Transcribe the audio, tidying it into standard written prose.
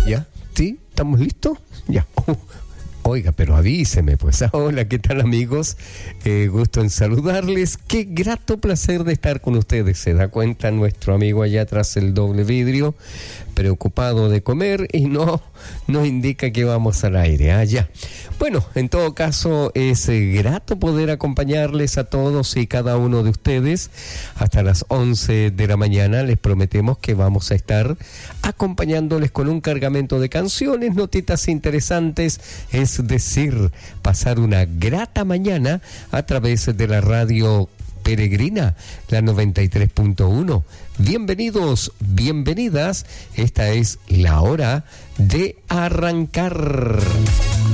¿Ya? ¿Sí? ¿Estamos listos? Ya. Oiga, pero avíseme, pues. Hola, ¿qué tal, amigos? Gusto en saludarles. Qué grato placer de estar con ustedes. Se da cuenta nuestro amigo allá tras el doble vidrio, preocupado de comer y no nos indica que vamos al aire. Ya. Bueno, en todo caso, es grato poder acompañarles a todos y cada uno de ustedes hasta las 11 de la mañana. Les prometemos que vamos a estar acompañándoles con un cargamento de canciones, notitas interesantes, es decir, pasar una grata mañana a través de la radio Peregrina, la 93.1. Bienvenidos, bienvenidas. Esta es la hora de arrancar.